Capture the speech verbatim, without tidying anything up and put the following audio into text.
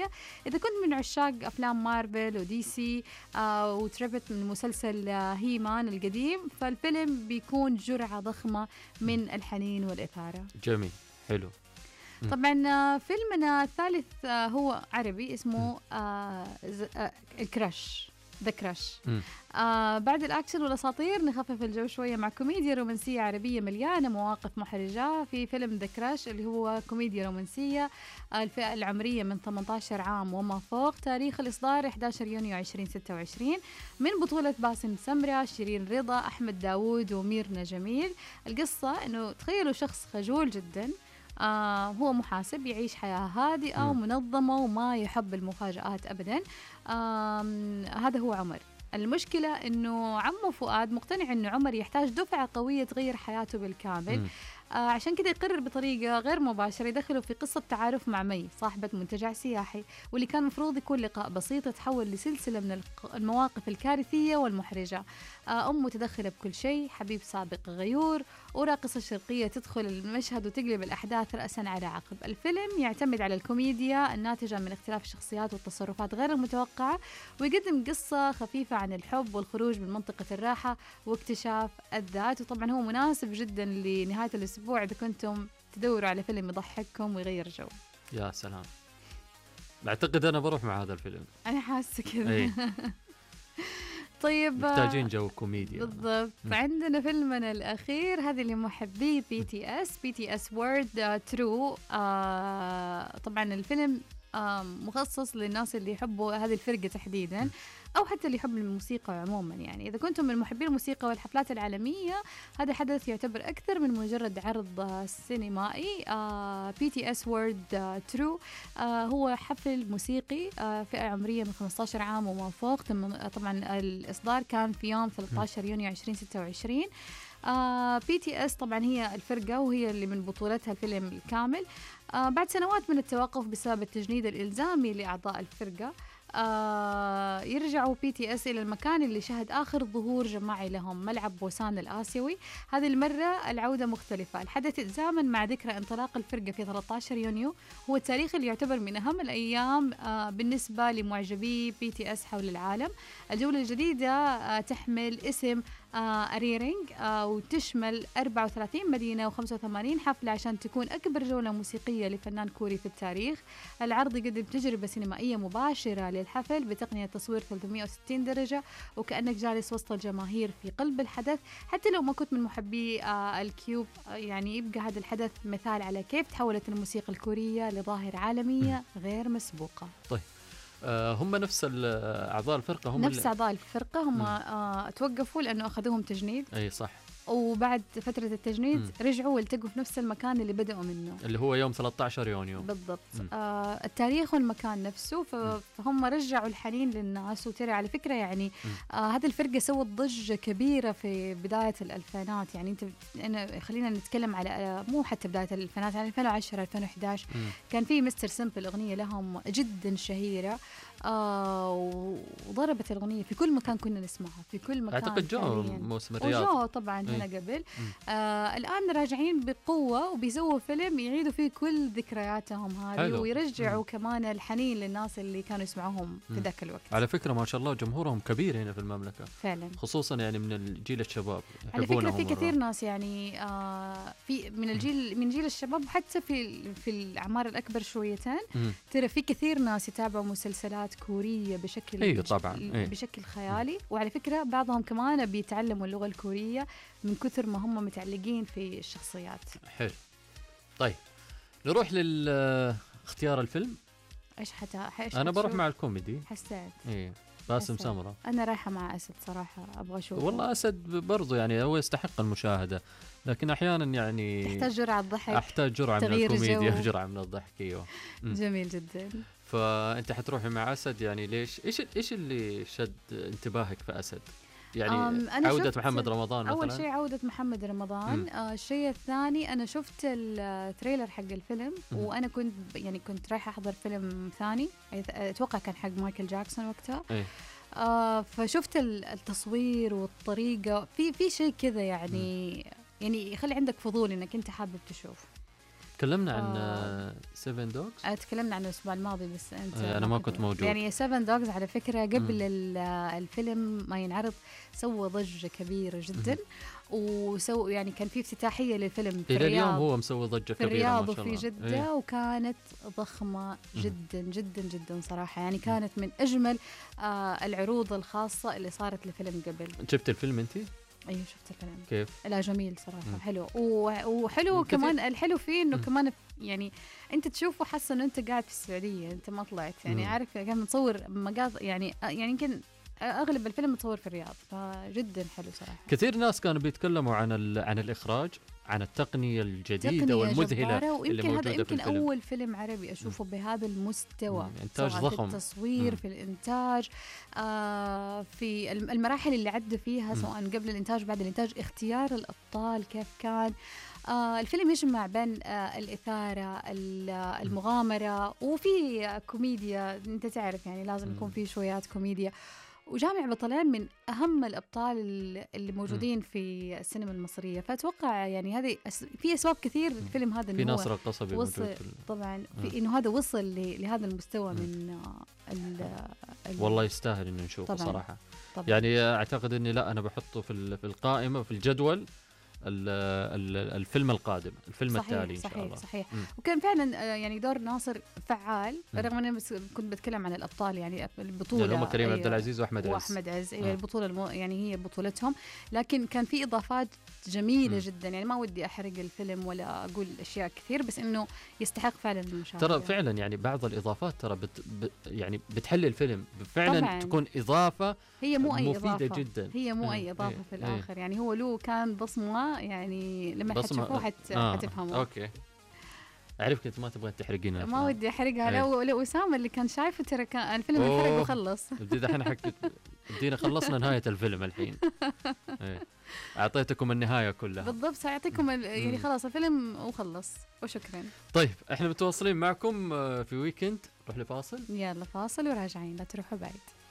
الرومانسية. إذا كنت من عشاق أفلام مارفل ودي سي آه وتربت من مسلسل آه هيمان القديم، فالفيلم بيكون جرعة ضخمة من الحنين والإثارة. جميل، حلو. طبعا آه فيلمنا الثالث آه هو عربي اسمه آه آه الكراش، ذا كراش. آه بعد الأكشن والأساطير نخفف الجو شوية مع كوميديا رومانسية عربية مليانة مواقف محرجة في فيلم ذا كراش، اللي هو كوميديا رومانسية. آه الفئة العمرية من ثمانية عشر عام وما فوق. تاريخ الإصدار أحد عشر يونيو ألفين وستة وعشرين. من بطولة باسم سمرة، شيرين رضا، أحمد داوود وميرنا جميل. القصة إنه تخيلوا شخص خجول جدا، آه هو محاسب يعيش حياة هادئة ومنظمة وما يحب المفاجآت أبدا. آه هذا هو عمر. المشكلة إنه عمه فؤاد مقتنع إنه عمر يحتاج دفعة قوية تغير حياته بالكامل. م. آه عشان كده يقرر بطريقة غير مباشرة يدخله في قصة تعارف مع مي، صاحبة منتجع سياحي، واللي كان مفروض يكون لقاء بسيط يتحول لسلسلة من المواقف الكارثية والمحرجة. آه أم متدخلة بكل شيء، حبيب سابق غيور، وراقصة شرقية تدخل المشهد وتقلب الأحداث رأسا على عقب. الفيلم يعتمد على الكوميديا الناتجة من اختلاف الشخصيات والتصرفات غير المتوقعة، ويقدم قصة خفيفة عن الحب والخروج من منطقة الراحة واكتشاف الذات. وطبعا هو مناسب جدا لنهاية الأسبوع إذا كنتم تدوروا على فيلم يضحككم ويغير جو. يا سلام، بعتقد أنا بروح مع هذا الفيلم. أنا حاسة كذا. طيب محتاجين جو كوميديا بالضبط. م. عندنا فيلمنا الأخير هذا لمحبي بي تي اس بي تي اس وورد ترو. آه طبعا الفيلم آه مخصص للناس اللي يحبوا هذه الفرقة تحديدا، أو حتى اللي يحب الموسيقى عموما. يعني إذا كنتم من محبي الموسيقى والحفلات العالمية، هذا حدث يعتبر أكثر من مجرد عرض سينمائي. آه بي تي اس وورد ترو آه هو حفل موسيقي آه فئة عمرية من خمسة عشر عام وما فوق. طبعا الإصدار كان في يوم ثلاثة عشر يونيو ألفين وستة وعشرين. آه بي تي اس طبعا هي الفرقة وهي اللي من بطولتها الفيلم الكامل. آه بعد سنوات من التوقف بسبب التجنيد الإلزامي لأعضاء الفرقة، آه يرجعوا بي تي اس إلى المكان اللي شهد آخر ظهور جماعي لهم، ملعب بوسان الآسيوي. هذه المرة العودة مختلفة. الحدث يتزامن مع ذكرى انطلاق الفرقة في ثلاثة عشر يونيو، هو التاريخ اللي يعتبر من أهم الأيام آه بالنسبة لمعجبي بي تي اس حول العالم. الجولة الجديدة آه تحمل اسم آه أريرينج آه وتشمل أربعة وثلاثين مدينة وخمسة وثمانين حفلة عشان تكون أكبر جولة موسيقية لفنان كوري في التاريخ. العرض يقدم تجربة سينمائية مباشرة للحفل بتقنية تصوير ثلاثمئة وستين درجة، وكأنك جالس وسط الجماهير في قلب الحدث. حتى لو ما كنت من محبي آه الكيوب آه يعني يبقى هذا الحدث مثال على كيف تحولت الموسيقى الكورية لظاهرة عالمية غير مسبوقة. طيب آه هم نفس أعضاء الفرقة؟ هم نفس أعضاء الفرقة هم آه توقفوا لأنه أخذوهم تجنيد. أي صح. وبعد فترة التجنيد م. رجعوا والتقوا في نفس المكان اللي بدأوا منه، اللي هو يوم ثلاثة عشر يونيو بالضبط. آه التاريخ والمكان نفسه، فهم رجعوا الحنين للناس. وترى على فكرة يعني آه هذه الفرقة سوت ضجة كبيرة في بداية الألفينات. يعني أنت أنا خلينا نتكلم على آه مو حتى بداية الألفينات، يعني ألفين وعشرة ألفين وإحدى عشر م. كان في مستر سيمبل أغنية لهم جدا شهيرة آه وضربت الأغنية في كل مكان كنا نسمعها، في كل مكان. أعتقد جو موسم الرياض وجو طبعا هنا قبل. آه الآن راجعين بقوة وبيسووا فيلم يعيدوا فيه كل ذكرياتهم هذه، ويرجعوا مم. كمان الحنين للناس اللي كانوا يسمعوهم في ذاك الوقت. على فكرة ما شاء الله جمهورهم كبير هنا في المملكة فعلا، خصوصا يعني من الجيل الشباب. على فكرة في كثير ناس يعني آه في من الجيل من جيل الشباب، حتى في في الأعمار الأكبر شويتين ترى في كثير ناس يتابعوا مسلسلات كورية بشكل أيوة طبعا بشكل خيالي. وعلى فكرة بعضهم كمان بيتعلموا اللغة الكورية من كثر ما هم متعلقين في الشخصيات. حلو. طيب نروح للاختيار الفيلم. ايش حتى ايش انا بروح مع الكوميدي. حسيت ايه باسم سمرة. انا رايحه مع اسد صراحه، ابغى اشوفه. والله اسد برضو يعني هو يستحق المشاهده، لكن احيانا يعني تحتاج جرعه ضحك، احتاج جرعه من الكوميديا وجرعه من الضحك. ايوه جميل جدا. فانت حتروحي مع اسد، يعني ليش؟ ايش ايش اللي شد انتباهك في اسد؟ يعني عودة محمد رمضان مثلا. أول شيء عودة محمد رمضان. آه الشيء الثاني أنا شفت التريلر حق الفيلم م. وأنا كنت يعني كنت رايحة أحضر فيلم ثاني أتوقع كان حق مايكل جاكسون وقتها. إيه؟ آه فشفت التصوير والطريقة في في شيء كذا يعني م. يعني يخلي عندك فضول إنك أنت حابب تشوف. تكلمنا عن سيفن دوجز. تكلمنا عنه الاسبوع الماضي بس انت آه انا ما كنت موجود. يعني سيفن دوجز على فكره قبل الفيلم ما ينعرض سوى ضجه كبيره جدا، وسو يعني كان في افتتاحيه للفيلم في الى الرياض. اليوم هو مسوي ضجه في كبيره الرياض ما شاء الله. وفي جده إيه؟ وكانت ضخمه جدا جدا جدا صراحه، يعني كانت من اجمل آه العروض الخاصه اللي صارت لفيلم قبل. شفت الفيلم انت؟ ايوه شفت الفيلم. كيف؟ لا جميل صراحه. مم. حلو وحلو كمان. الحلو فيه انه كمان يعني انت تشوفه حاسه انه انت قاعد في السعوديه، انت ما طلعت يعني. مم. عارف كان متصور مقاطع يعني يعني يمكن اغلب الفيلم متصور في الرياض، فجدا حلو صراحه. كثير ناس كانوا بيتكلموا عن عن الاخراج، عن التقنيه الجديده والمذهله اللي موجوده هذا يمكن في الفيلم. اول فيلم عربي اشوفه م. بهذا المستوى، انتاج ضخم في التصوير م. في الانتاج، آه في المراحل اللي عدوا فيها م. سواء قبل الانتاج بعد الانتاج، اختيار الابطال كيف كان. آه الفيلم يجمع بين آه الإثارة المغامرة وفي كوميديا، انت تعرف يعني لازم يكون في شويات كوميديا، وجامع بطلين من أهم الأبطال اللي موجودين في السينما المصرية. فأتوقع يعني هذه أس... في أسباب كثير الفيلم هذا في ناصر القصبي وصل طبعا في إنه هذا وصل لهذا المستوى من ال... ال... والله يستاهل إنه نشوفه صراحة. طبعاً. يعني أعتقد إني لا أنا بحطه في في القائمة في الجدول الفيلم القادم، الفيلم صحيح التالي إن صحيح شاء الله. صحيح. وكان فعلا يعني دور ناصر فعال، رغم أني بس كنت بتكلم عن الأبطال يعني البطولة اللي هم كريم عبد العزيز وأحمد عز وأحمد عز أيوة البطولة المو يعني هي بطولتهم، لكن كان في إضافات جميلة م. جدا. يعني ما ودي أحرق الفيلم ولا أقول أشياء كثير، بس إنه يستحق فعلا المشاهدة. ترى فعلا يعني بعض الإضافات ترى بت ب يعني بتحلي الفيلم فعلا طبعاً. تكون إضافة هي مو أي مفيدة إضافة جدا. هي مو أي إضافة ايه في الآخر. ايه. يعني هو له كان بصمة، يعني لما حتشوفوه حت آه. حتفهموا. أوكي أعرف كنت ما تبغى تحرقينها. ما ودي أحرقها. لو لو أسامة اللي كان شايفه ترى كان الفيلم انحرق وخلص. بدينا احنا حكيت بدينا خلصنا نهاية الفيلم الحين. ايه. أعطيتكم النهاية كلها بالضبط، سأعطيكم يعني خلاص الفيلم وخلص وشكرا. طيب احنا متواصلين معكم في ويكند، نروح لفاصل. يلا فاصل وراجعين، لا تروحوا بعيد.